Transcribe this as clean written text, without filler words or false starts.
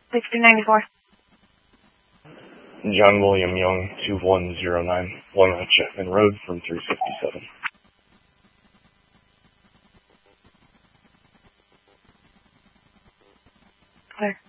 6394. John William Young, 2109, Walnut Chapman Road from 357. Clear.